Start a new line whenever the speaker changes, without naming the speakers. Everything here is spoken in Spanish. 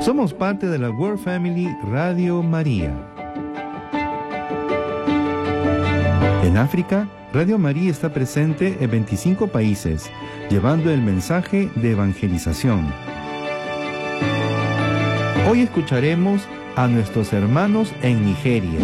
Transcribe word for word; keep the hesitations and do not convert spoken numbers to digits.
Somos parte de la World Family Radio María. En África, Radio María está presente en veinticinco países, llevando el mensaje de evangelización. Hoy escucharemos a nuestros hermanos en Nigeria.